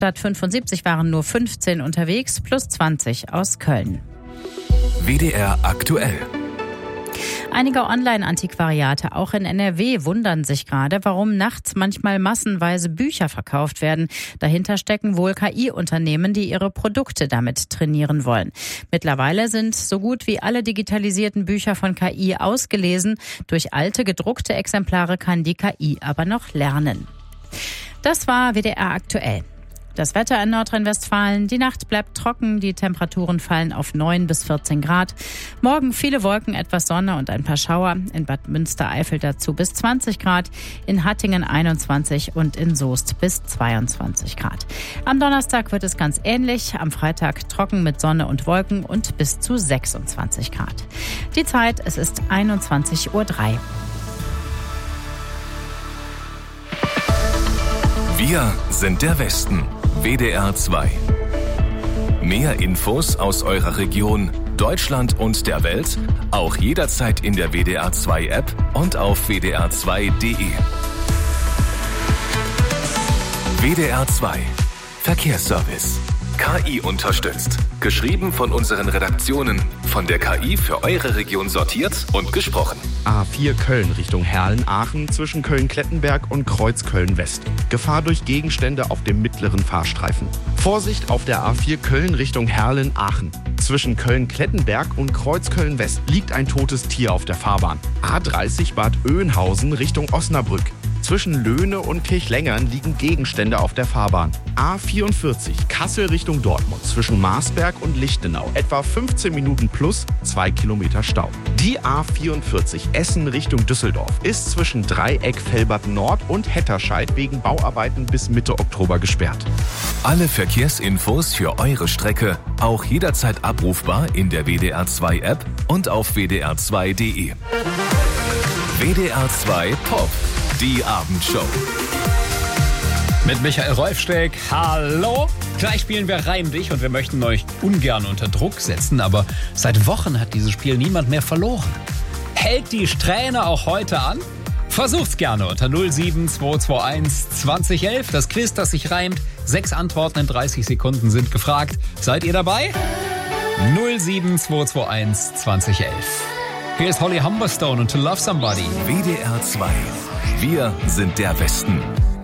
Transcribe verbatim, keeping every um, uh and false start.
fünfundsiebzig waren nur fünfzehn unterwegs, plus zwanzig aus Köln. W D R aktuell. Einige Online-Antiquariate, auch in N R W, wundern sich gerade, warum nachts manchmal massenweise Bücher verkauft werden. Dahinter stecken wohl K I-Unternehmen, die ihre Produkte damit trainieren wollen. Mittlerweile sind so gut wie alle digitalisierten Bücher von K I ausgelesen. Durch alte gedruckte Exemplare kann die K I aber noch lernen. Das war W D R aktuell. Das Wetter in Nordrhein-Westfalen. Die Nacht bleibt trocken, die Temperaturen fallen auf neun bis vierzehn Grad. Morgen viele Wolken, etwas Sonne und ein paar Schauer. In Bad Münstereifel dazu bis zwanzig Grad, in Hattingen einundzwanzig und in Soest bis zweiundzwanzig Grad. Am Donnerstag wird es ganz ähnlich. Am Freitag trocken mit Sonne und Wolken und bis zu sechsundzwanzig Grad. Die Zeit, es ist einundzwanzig Uhr drei. Wir sind der Westen. W D R zwei. Mehr Infos aus eurer Region, Deutschland und der Welt, auch jederzeit in der W D R zwei App und auf w d r zwei punkt d e. W D R zwei. Verkehrsservice. K I unterstützt. Geschrieben von unseren Redaktionen. Von der K I für eure Region sortiert und gesprochen. A vier Köln Richtung Herlen-Aachen zwischen Köln-Klettenberg und Kreuzköln-West. Gefahr durch Gegenstände auf dem mittleren Fahrstreifen. Vorsicht auf der A vier Köln Richtung Herlen-Aachen. Zwischen Köln-Klettenberg und Kreuzköln-West liegt ein totes Tier auf der Fahrbahn. A dreißig Bad Oeynhausen Richtung Osnabrück. Zwischen Löhne und Kirchlängern liegen Gegenstände auf der Fahrbahn. A vierundvierzig Kassel Richtung Dortmund zwischen Marsberg und Lichtenau. Etwa fünfzehn Minuten plus zwei Kilometer Stau. Die A vierundvierzig Essen Richtung Düsseldorf ist zwischen Dreieck Velbert Nord und Hetterscheid wegen Bauarbeiten bis Mitte Oktober gesperrt. Alle Verkehrsinfos für eure Strecke auch jederzeit abrufbar in der W D R zwei App und auf w d r zwei punkt d e. W D R zwei Pop. Die Abendshow. Mit Michael Rolfsteck. Hallo. Gleich spielen wir Reim dich und wir möchten euch ungern unter Druck setzen, aber seit Wochen hat dieses Spiel niemand mehr verloren. Hält die Strähne auch heute an? Versucht's gerne unter null sieben zwei zwei eins zwanzig elf. Das Quiz, das sich reimt. Sechs Antworten in dreißig Sekunden sind gefragt. Seid ihr dabei? null sieben zwei zwei eins zwanzig elf. Hier ist Holly Humberstone und To Love Somebody. W D R zwei. Wir sind der Westen.